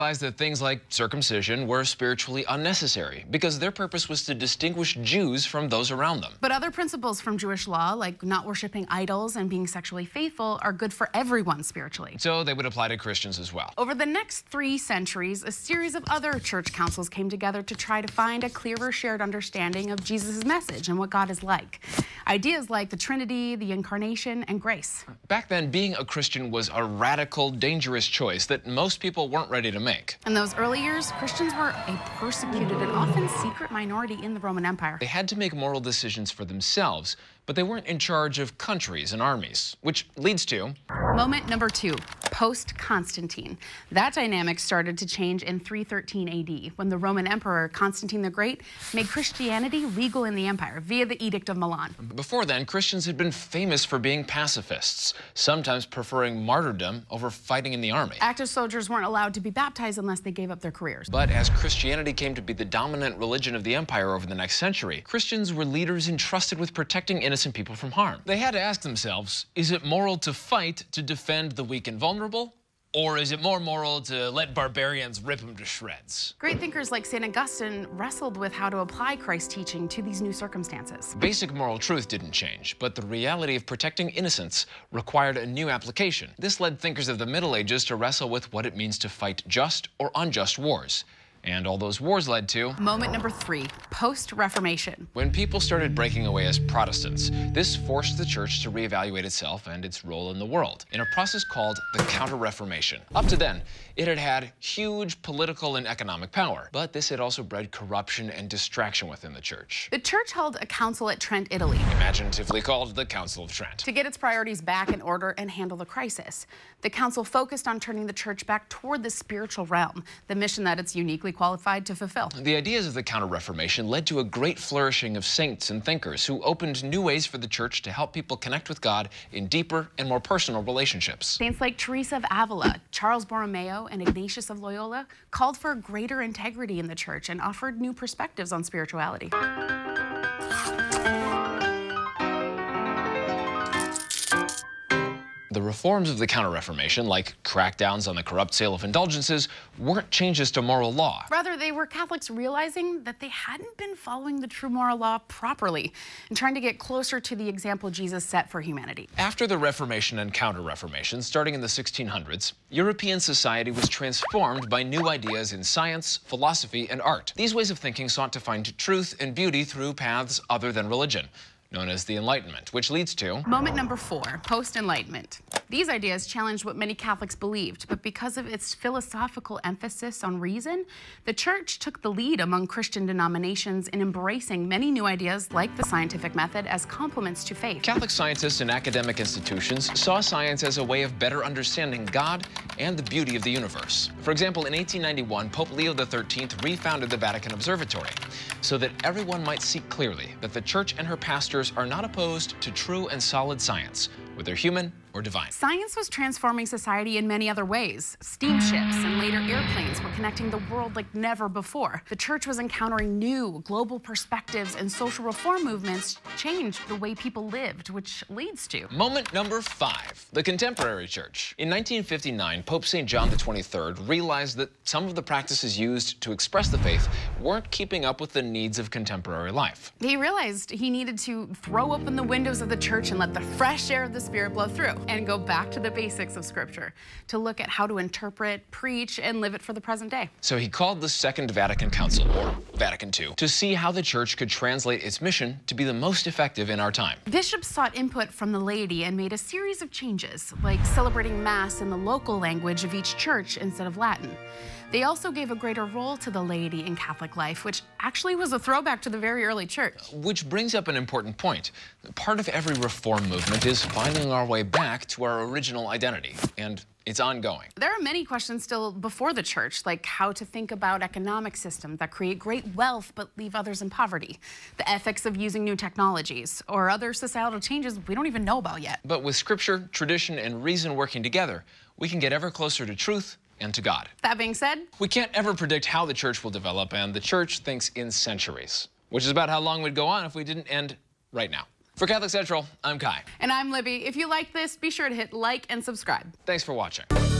realized that things like circumcision were spiritually unnecessary because their purpose was to distinguish Jews from those around them. But other principles from Jewish law, like not worshiping idols and being sexually faithful, are good for everyone spiritually. So they would apply to Christians as well. Over the next 3 centuries, a series of other church councils came together to try to find a clearer shared understanding of Jesus' message and what God is like. Ideas like the Trinity, the Incarnation, and grace. Back then, being a Christian was a radical, dangerous choice that most people weren't ready to make. In those early years, Christians were a persecuted and often secret minority in the Roman Empire. They had to make moral decisions for themselves, but they weren't in charge of countries and armies, which leads to... Moment number 2, post-Constantine. That dynamic started to change in 313 AD, when the Roman Emperor Constantine the Great made Christianity legal in the empire via the Edict of Milan. Before then, Christians had been famous for being pacifists, sometimes preferring martyrdom over fighting in the army. Active soldiers weren't allowed to be baptized unless they gave up their careers. But as Christianity came to be the dominant religion of the empire over the next century, Christians were leaders entrusted with protecting innocent people from harm. They had to ask themselves, is it moral to fight to defend the weak and vulnerable? Or is it more moral to let barbarians rip them to shreds? Great thinkers like St. Augustine wrestled with how to apply Christ's teaching to these new circumstances. Basic moral truth didn't change, but the reality of protecting innocence required a new application. This led thinkers of the Middle Ages to wrestle with what it means to fight just or unjust wars. And all those wars led to... Moment number 3, post-Reformation. When people started breaking away as Protestants, this forced the church to reevaluate itself and its role in the world in a process called the Counter-Reformation. Up to then, it had had huge political and economic power, but this had also bred corruption and distraction within the church. The church held a council at Trent, Italy, Imaginatively called the Council of Trent, to get its priorities back in order and handle the crisis. The council focused on turning the church back toward the spiritual realm, the mission that it's uniquely qualified to fulfill. The ideas of the Counter-Reformation led to a great flourishing of saints and thinkers who opened new ways for the church to help people connect with God in deeper and more personal relationships. Saints like Teresa of Avila, Charles Borromeo, and Ignatius of Loyola called for greater integrity in the church and offered new perspectives on spirituality. The reforms of the Counter-Reformation, like crackdowns on the corrupt sale of indulgences, weren't changes to moral law. Rather, they were Catholics realizing that they hadn't been following the true moral law properly and trying to get closer to the example Jesus set for humanity. After the Reformation and Counter-Reformation, starting in the 1600s, European society was transformed by new ideas in science, philosophy, and art. These ways of thinking sought to find truth and beauty through paths other than religion, known as the Enlightenment, which leads to... Moment number 4, post-Enlightenment. These ideas challenged what many Catholics believed, but because of its philosophical emphasis on reason, the church took the lead among Christian denominations in embracing many new ideas like the scientific method as complements to faith. Catholic scientists and academic institutions saw science as a way of better understanding God and the beauty of the universe. For example, in 1891, Pope Leo XIII refounded the Vatican Observatory so that everyone might see clearly that the church and her pastors are not opposed to true and solid science, whether human or divine. Science was transforming society in many other ways. Steamships and later airplanes were connecting the world like never before. The church was encountering new global perspectives, and social reform movements changed the way people lived, which leads to... Moment number 5, the contemporary church. In 1959, Pope St. John XXIII realized that some of the practices used to express the faith weren't keeping up with the needs of contemporary life. He realized he needed to throw open the windows of the church and let the fresh air of the Spirit blow through, and go back to the basics of Scripture to look at how to interpret, preach, and live it for the present day. So he called the Second Vatican Council, or Vatican II, to see how the church could translate its mission to be the most effective in our time. Bishops sought input from the laity and made a series of changes, like celebrating Mass in the local language of each church instead of Latin. They also gave a greater role to the laity in Catholic life, which actually was a throwback to the very early church. Which brings up an important point. Part of every reform movement is finding our way back to our original identity, and it's ongoing. There are many questions still before the church, like how to think about economic systems that create great wealth but leave others in poverty, the ethics of using new technologies, or other societal changes we don't even know about yet. But with Scripture, tradition, and reason working together, we can get ever closer to truth and to God. That being said, we can't ever predict how the church will develop, and the church thinks in centuries, which is about how long we'd go on if we didn't end right now. For Catholic Central, I'm Kai. And I'm Libby. If you like this, be sure to hit like and subscribe. Thanks for watching.